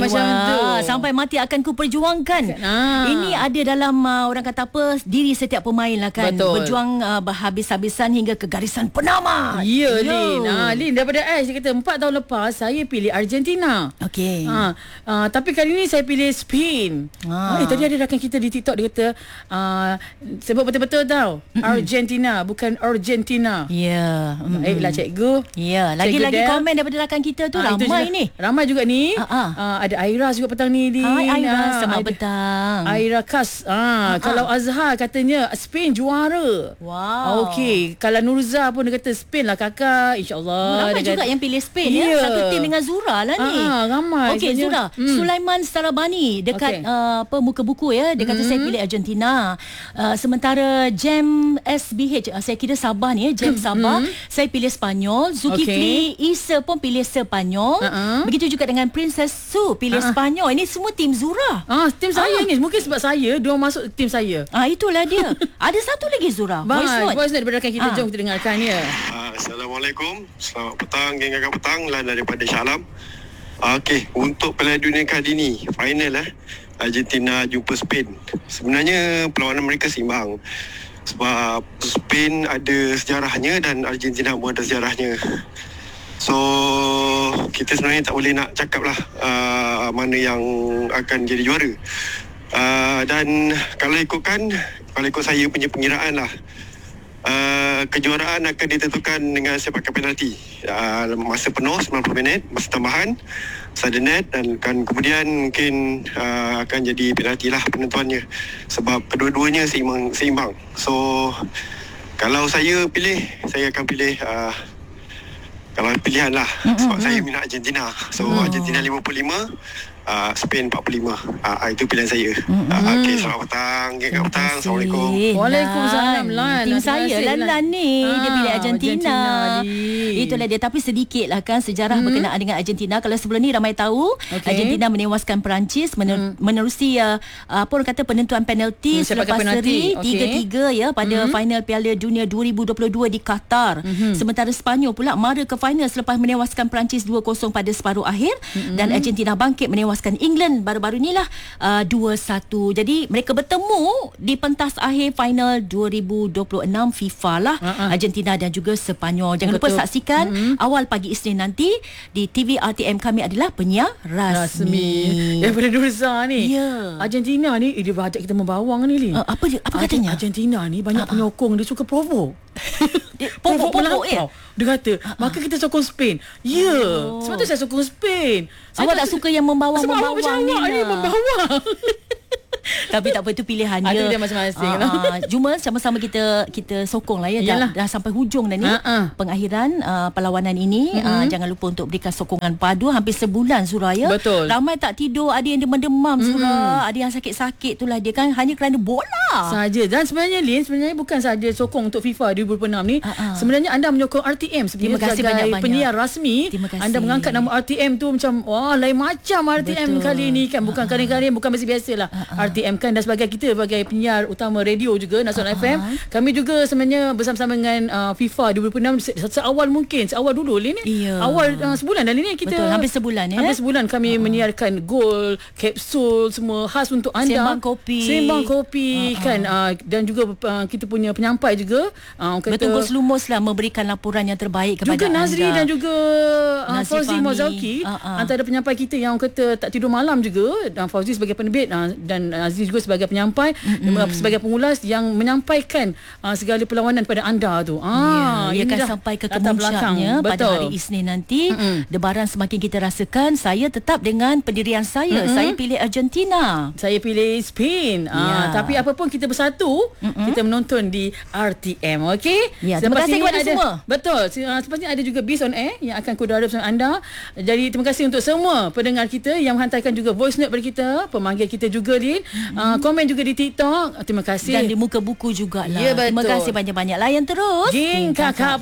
macam tu. Sampai mati akan ku perjuangkan. Ini ada dalam orang kata apa, diri setiap pemain lah kan. Betul. Berjuang berhabis-habisan hingga ke garisan penamat. Ya, Lin. Lin, daripada Ash dia kata 4 tahun lepas saya pilih Argentina. Okey. Tapi kali ni saya pilih Spain. Tadi ada rakan kita di TikTok dia kata sebut betul-betul tau. Argentina bukan Argentina. Ya. Baiklah cikgu. Ya, lagi-lagi komen daripada rakan kita tu ramai ni. Ramai juga ni. Ada Aira juga petang ni. Hai Aira, selamat petang. Aira Kas. Kalau Azhar katanya Spain juara. Wow. Okey, kalau Nurza pun dia kata Spain lah kakak, insya-Allah. Ramai juga yang pilih Spain ya. Satu tim dengan Zura lah ni. Ramai. Okey Zura, Sulaiman Starabani dekat muka buku ya, dia kata saya pilih Argentina. Sementara Jem SBH, saya kira Sabah ni ya, Jem Sabah, saya pilih Spanyol. Zulkifli Isa pun pilih Sepanyol. Begitu juga dengan Princess Su pilih Spanyol. Ini semua tim Zura. Tim saya ni. Mungkin sebab saya dia masuk tim saya. Itulah dia. Ada satu lagi Zura. Voice note daripada kita. Jom kita dengarkan ya. Assalamualaikum. Selamat petang geng agak petang lah daripada Shah Alam. Okey, untuk Piala Dunia kali ni final Argentina jumpa Spain. Sebenarnya perlawanan mereka seimbang. Sebab Spain ada sejarahnya dan Argentina pun ada sejarahnya. So kita sebenarnya tak boleh nak cakap lah mana yang akan jadi juara. Dan kalau ikut saya punya pengiraan lah, kejuaraan akan ditentukan dengan sepakan penalti. Masa penuh 90 minit, masa tambahan, sudden net, dan kemudian mungkin akan jadi penalti lah penentuannya. Sebab kedua-duanya seimbang. So kalau saya pilih, saya akan pilih kalau pilihan lah. Sebab saya minat Argentina. So Argentina 55, Spain 45. Itu pilihan saya. Okey, selamat petang. Geng petang. Assalamualaikum. Waalaikumsalam Lan. Tim saya Lan ni dia pilih Argentina. Itulah dia. Tapi sedikit lah kan sejarah berkenaan dengan Argentina. Kalau sebelum ni ramai tahu Argentina menewaskan Perancis menerusi apa orang kata penentuan penalti selepas seri 3-3 ya pada final Piala Dunia 2022 di Qatar. Sementara Sepanyol pula mara ke final selepas menewaskan Perancis 2-0 pada separuh akhir, dan Argentina bangkit menewaskan England baru-baru ni lah 2-1. Jadi mereka bertemu di pentas akhir final 2026 FIFA lah, Argentina dan juga Sepanyol. Jangan lupa saksikan awal pagi Isnin nanti di TV RTM. Kami adalah penyiar rasmi daripada Nurza ni. Ya. Argentina ni dia ajak kita membawang ni Lin. Apa katanya? Argentina ni banyak penyokong, dia suka provoke. Pokok ya. Dia kata maka kita sokong Spain. Sebab tu saya sokong Spain. Awak tak suka yang membawang ni membawang. Tapi tak apa, itu pilihan dia. Dia masing-masing. Cuma sama-sama kita sokong lah ya. Dah sampai hujung dah ni pengakhiran perlawanan ini. Jangan lupa untuk berikan sokongan padu. Hampir sebulan Zura ya. Betul. Ramai tak tidur, ada yang demam-demam Zura, ada yang sakit-sakit, itulah dia kan, hanya kerana bola saja. Dan sebenarnya Lin, bukan saja sokong untuk FIFA 2026 ni. Sebenarnya anda menyokong RTM sebagai penyiar rasmi. Anda mengangkat nama RTM tu macam lain macam RTM. Betul. Kali ni kan bukan kadang-kadang, bukan biasa-biasalah. RTM kan, dan sebagai kita sebagai penyiar utama radio juga Nasional FM, kami juga sebenarnya bersama-sama dengan FIFA 2026 seawal mungkin, seawal dulu Lin ni. Awal sebulan dah ni kita. Betul, hampir sebulan ya. Hampir sebulan kami menyiarkan gol, kapsul semua khas untuk anda. Sembang kopi kan, dan juga kita punya penyampai juga bertungkus lumus lah memberikan laporan yang terbaik kepada juga anda. Nazri dan juga Fauzi Mozauki, antara penyampai kita yang kata tak tidur malam juga. Dan Fauzi sebagai penerbit dan Aziz juga sebagai penyampai, sebagai pengulas yang menyampaikan segala perlawanan pada anda tu. Ia akan sampai ke kemuncaknya pada hari Isnin nanti. Debaran semakin kita rasakan. Saya tetap dengan pendirian saya. Saya pilih Argentina. Saya pilih Spain. Tapi apapun kita bersatu, kita menonton di RTM. Okey? Terima kasih kepada semua. Betul. Sepatutnya ada juga Biz on Air yang akan kudara bersama anda. Jadi terima kasih untuk semua pendengar kita yang menghantarkan juga voice note kepada kita, pemanggil kita juga Lin. Komen juga di TikTok. Terima kasih. Dan di muka buku jugalah. Ya, betul. Terima kasih banyak-banyak. Layan terus Geng Kakak